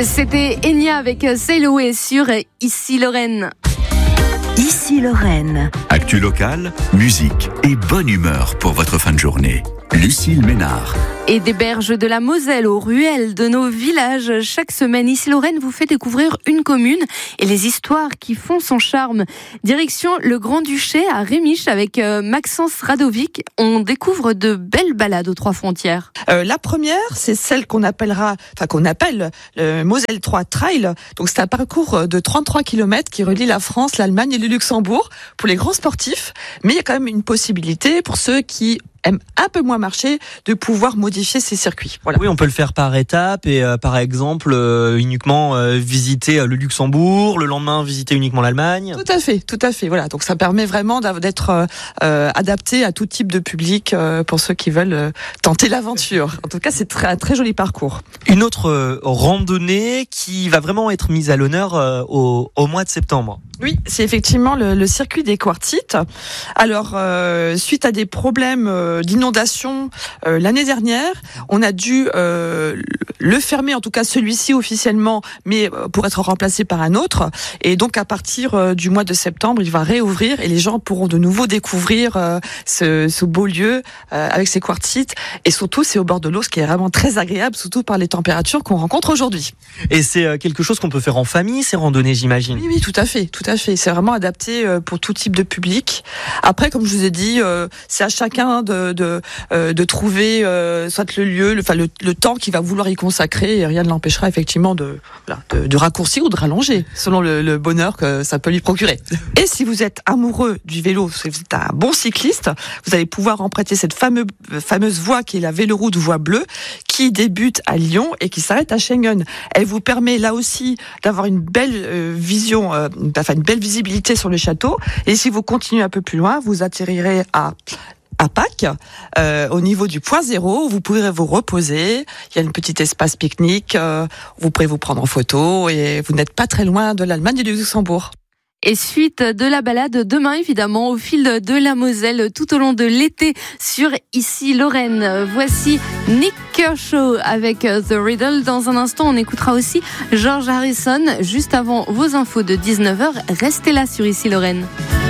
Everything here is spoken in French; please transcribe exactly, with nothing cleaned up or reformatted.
C'était Enya avec Sail Away sur Ici Lorraine. Ici Lorraine. Actu locale, musique et bonne humeur pour votre fin de journée. Lucille Ménard. Et des berges de la Moselle aux ruelles de nos villages. Chaque semaine, Ici Lorraine vous fait découvrir une commune et les histoires qui font son charme. Direction le Grand-Duché à Rémiche avec Maxence Radovic. On découvre de belles balades aux trois frontières. Euh, la première, c'est celle qu'on appellera, enfin qu'on appelle le Moselle trois Trail. Donc c'est un parcours de trente-trois kilomètres qui relie la France, l'Allemagne et le Luxembourg pour les grands sportifs. Mais il y a quand même une possibilité pour ceux qui aiment un peu moins marcher, de pouvoir modifier ces circuits. Voilà. Oui, on peut le faire par étapes et euh, par exemple euh, uniquement euh, visiter le Luxembourg, le lendemain visiter uniquement l'Allemagne. Tout à fait, tout à fait. Voilà, donc ça permet vraiment d'être euh, adapté à tout type de public euh, pour ceux qui veulent euh, tenter l'aventure. En tout cas, c'est très, un très joli parcours. Une autre euh, randonnée qui va vraiment être mise à l'honneur euh, au, au mois de septembre. Oui, c'est effectivement le, le circuit des quartzites. Alors, euh, suite à des problèmes euh, d'inondation euh, l'année dernière, on a dû euh, le fermer, en tout cas celui-ci officiellement, mais euh, pour être remplacé par un autre. Et donc, à partir euh, du mois de septembre, il va réouvrir et les gens pourront de nouveau découvrir euh, ce, ce beau lieu euh, avec ses quartzites. Et surtout, c'est au bord de l'eau, ce qui est vraiment très agréable, surtout par les températures qu'on rencontre aujourd'hui. Et c'est quelque chose qu'on peut faire en famille, ces randonnées, j'imagine. Oui, oui, tout à fait, tout à fait. C'est vraiment adapté pour tout type de public. Après, comme je vous ai dit, euh, c'est à chacun de de, euh, de trouver euh, soit le lieu, le, enfin le, le temps qu'il va vouloir y consacrer. Et rien ne l'empêchera effectivement de, voilà, de, de raccourcir ou de rallonger, selon le, le bonheur que ça peut lui procurer. Et si vous êtes amoureux du vélo, si vous êtes un bon cycliste, vous allez pouvoir emprunter cette fameuse fameuse voie qui est la Véloroute Voie Bleue, qui débute à Lyon et qui s'arrête à Schengen. Elle vous permet là aussi d'avoir une belle euh, vision, euh, enfin une belle visibilité sur le château. Et si vous continuez un peu plus loin, vous atterrirez à à Pâques, euh, au niveau du point zéro, vous pourrez vous reposer. Il y a une petite espace pique-nique. Euh, vous pourrez vous prendre en photo et vous n'êtes pas très loin de l'Allemagne et du Luxembourg. Et suite de la balade demain, évidemment, au fil de la Moselle, tout au long de l'été sur Ici Lorraine. Voici Nick Kershaw avec The Riddle. Dans un instant, on écoutera aussi George Harrison. Juste avant vos infos de dix-neuf heures, restez là sur Ici Lorraine.